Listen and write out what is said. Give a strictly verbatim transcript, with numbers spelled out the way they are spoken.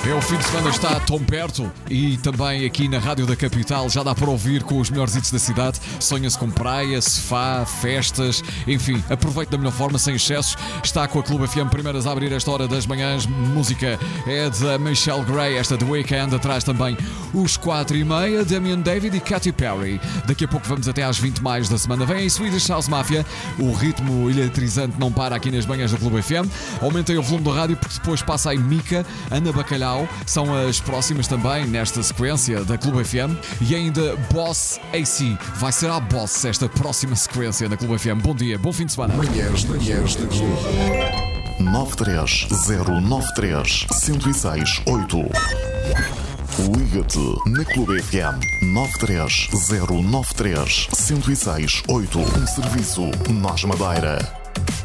É o fim de semana, está tão perto e também aqui na Rádio da Capital já dá para ouvir com os melhores hits da cidade. Sonha-se com praia, sofá, festas, enfim, aproveite da melhor forma, sem excessos. Está com a Clube F M, primeiras a abrir esta hora das manhãs. Música é da Michelle Gray, esta The Weeknd. Atrás também os quatro e meia, Damian David e Katy Perry. Daqui a pouco vamos até às vinte mais da semana. Vem aí Swedish House Mafia. O ritmo eletrizante não para aqui nas manhãs da Clube F M. Aumentem o volume do rádio porque depois passa aí Mika, Ana Bacalhau. São as próximas também nesta sequência da Clube F M. E ainda Boss A C. Vai ser a Boss esta próxima sequência da Clube F M. Bom dia, bom fim de semana. Manhãs, manhãs da Clube. nove três zero nove três, um zero seis oito. Liga-te na Clube F M nove três zero nove três, um zero seis oito. Um serviço Nós Madeira.